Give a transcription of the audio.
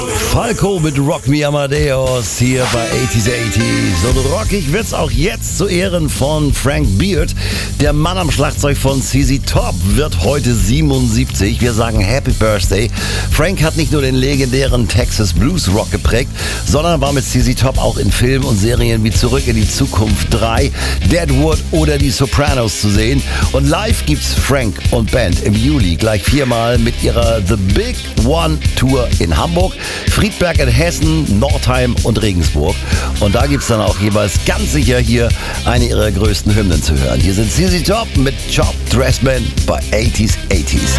Falco mit Rock Me Amadeus hier bei 80s. Und rockig wird's auch jetzt zu Ehren von Frank Beard. Der Mann am Schlagzeug von ZZ Top wird heute 77. Wir sagen Happy Birthday. Frank hat nicht nur den legendären Texas Blues Rock geprägt, sondern war mit ZZ Top auch in Filmen und Serien wie Zurück in die Zukunft 3, Deadwood oder Die Sopranos zu sehen. Und live gibt's Frank und Band im Juli gleich 4-mal mit ihrer The Big One Tour in Hamburg, Friedberg in Hessen, Nordheim und Regensburg. Und da gibt's dann auch jeweils ganz sicher hier eine ihrer größten Hymnen zu hören. Hier sind ZZ Top mit Chopped Dressman bei 80s.